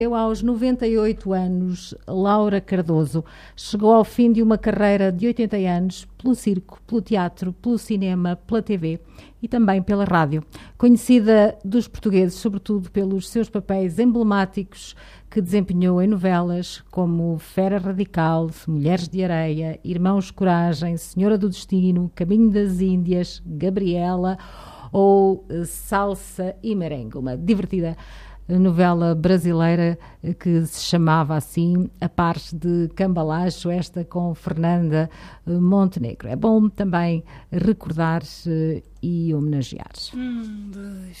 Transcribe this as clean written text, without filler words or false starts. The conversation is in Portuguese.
Aos 98 anos, Laura Cardoso chegou ao fim de uma carreira de 80 anos pelo circo, pelo teatro, pelo cinema, pela TV e também pela rádio. Conhecida dos portugueses, sobretudo pelos seus papéis emblemáticos que desempenhou em novelas como Fera Radical, Mulheres de Areia, Irmãos Coragem, Senhora do Destino, Caminho das Índias, Gabriela ou Salsa e Merengue, uma divertida novela brasileira que se chamava assim A Pares de Cambalacho, esta com Fernanda Montenegro. É bom também recordar e homenagear.